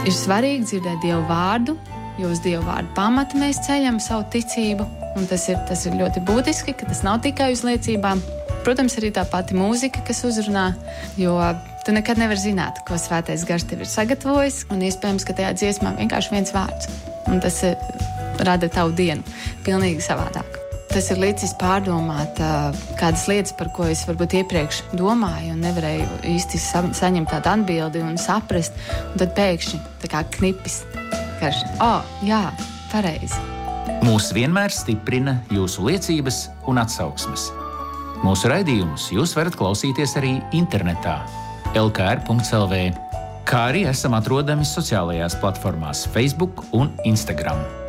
Ir svarīgi dzirdēt Dievu vārdu, jo uz Dievu vārdu pamata mēs ceļam savu ticību, un tas ir ļoti būtiski, ka tas nav tikai uz liecībām. Protams, arī tā pati mūzika, kas uzrunā, jo tu nekad nevari zināt, ko Svētais Gars tev ir sagatavojis, un iespējams, ka tajā dziesmā vienkārši viens vārds, un tas rada tavu dienu pilnīgi savādāk. Tas ir licis pārdomāt kādas lietas, par ko es varbūt iepriekš domāju un nevarēju īsti saņemt tādu atbildi un saprast. Un tad pēkšņi tā kā knipis, karš, jā, pareizi. Mūs vienmēr stiprina jūsu liecības un atsauksmes. Mūsu raidījumus jūs varat klausīties arī internetā lkr.lv, kā arī esam atrodami sociālajās platformās Facebook un Instagram.